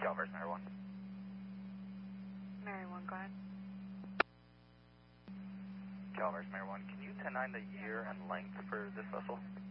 Calvers, Mary 1. Mary 1, go ahead. Calvers, Mary 1. Can you 10-9 the year and length for this vessel?